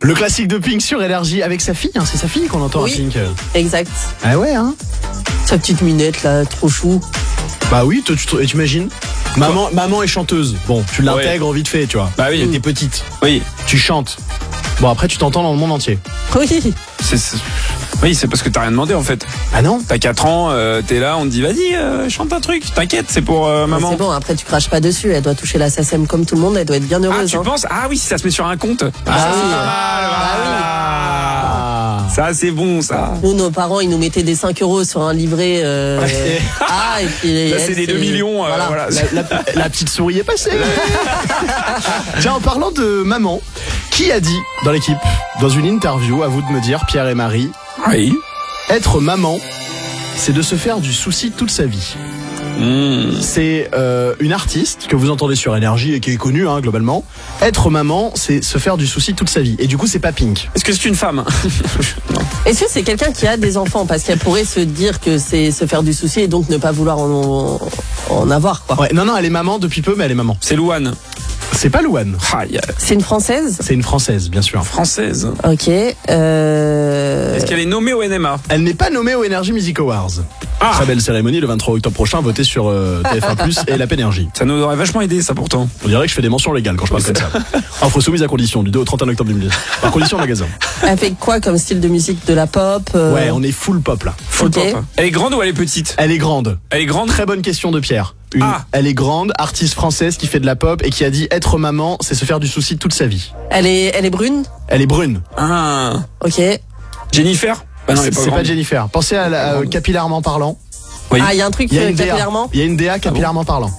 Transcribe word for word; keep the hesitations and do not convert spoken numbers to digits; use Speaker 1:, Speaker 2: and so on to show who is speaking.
Speaker 1: Le classique de Pink sur Énergie avec sa fille, hein, c'est sa fille qu'on entend
Speaker 2: Oui.
Speaker 1: à Pink.
Speaker 2: Exact.
Speaker 1: Ah ouais, hein.
Speaker 2: Sa petite minette là, trop chou.
Speaker 1: Bah oui, toi, tu et tu imagines maman, maman est chanteuse. Bon, tu l'intègres vite fait, tu vois.
Speaker 3: Bah oui.
Speaker 1: T'es petite.
Speaker 3: Oui.
Speaker 1: Tu chantes. Bon, après, tu t'entends dans le monde entier.
Speaker 2: Oui.
Speaker 3: C'est, c'est- Oui, c'est parce que t'as rien demandé en fait.
Speaker 1: Ah non?
Speaker 3: T'as quatre ans, euh, t'es là, on te dit vas-y, euh, chante un truc, t'inquiète, c'est pour euh, maman.
Speaker 2: C'est bon, après tu craches pas dessus. Elle doit toucher la S A C E M comme tout le monde. Elle doit être bien
Speaker 3: Ah,
Speaker 2: heureuse.
Speaker 3: tu
Speaker 2: hein.
Speaker 3: penses? Ah oui, si ça se met sur un compte. Ah,
Speaker 2: oui.
Speaker 3: c'est pas mal,
Speaker 2: Ah oui.
Speaker 3: voilà. Ça, c'est bon, ça.
Speaker 2: Nous, nos parents, ils nous mettaient des cinq euros sur un livret. Euh...
Speaker 1: Ouais.
Speaker 2: Ah, et puis.
Speaker 3: Là,
Speaker 2: elle,
Speaker 3: c'est des deux millions. euh,
Speaker 2: Voilà.
Speaker 3: voilà.
Speaker 1: La, la- la petite souris est passée. Tiens, en parlant de maman, qui a dit dans l'équipe, dans une interview, à vous de me dire, Pierre et Marie,
Speaker 3: Oui.
Speaker 1: être maman, c'est de se faire du souci toute sa vie.
Speaker 3: Mmh.
Speaker 1: C'est euh, une artiste que vous entendez sur Énergie et qui est connue hein, globalement. Être maman, c'est se faire du souci toute sa vie. Et du coup, c'est pas Pink.
Speaker 3: Est-ce que c'est une femme?
Speaker 2: Est-ce que c'est quelqu'un qui a des enfants? Parce qu'elle pourrait se dire que c'est se faire du souci et donc ne pas vouloir en, en avoir, quoi.
Speaker 1: Ouais, non, non, elle est maman depuis peu, mais elle est maman.
Speaker 3: C'est Louane.
Speaker 1: C'est pas Louane.
Speaker 3: Aïe.
Speaker 2: C'est une Française?
Speaker 1: C'est une Française, bien sûr.
Speaker 3: Française.
Speaker 2: Ok. Euh...
Speaker 3: Est-ce qu'elle est nommée au N M A?
Speaker 1: Elle n'est pas nommée aux Energy Music Awards.
Speaker 3: Ah.
Speaker 1: Très belle cérémonie le vingt-trois octobre prochain, votée sur euh, T F un plus, et la Pénergie.
Speaker 3: Ça nous aurait vachement aidé, ça pourtant.
Speaker 1: On dirait que je fais des mentions légales quand je parle comme ça. Offre soumise à condition du deux au trente et un octobre deux mille dix. Par condition magasin.
Speaker 2: Elle fait quoi comme style de musique? De la pop? euh...
Speaker 1: Ouais, on est full pop là.
Speaker 3: Full
Speaker 2: Ok.
Speaker 3: pop. Elle est grande ou elle est petite?
Speaker 1: Elle est grande.
Speaker 3: Elle est grande.
Speaker 1: Très bonne question de Pierre. Une,
Speaker 3: Ah.
Speaker 1: Elle est grande, artiste française qui fait de la pop et qui a dit être maman, c'est se faire du souci toute sa vie.
Speaker 2: Elle est, elle est brune?
Speaker 1: Elle est brune.
Speaker 3: Ah.
Speaker 2: Ok.
Speaker 3: Jennifer? Bah non, elle est
Speaker 1: C'est
Speaker 3: pas
Speaker 1: c'est pas
Speaker 3: grande.
Speaker 1: Jennifer. Pensez à la, euh, capillairement parlant.
Speaker 3: Oui.
Speaker 2: Ah, il y a un truc
Speaker 1: Il y a
Speaker 2: euh,
Speaker 1: une D A.
Speaker 2: capillairement?
Speaker 1: Il y a une D A capillairement parlant.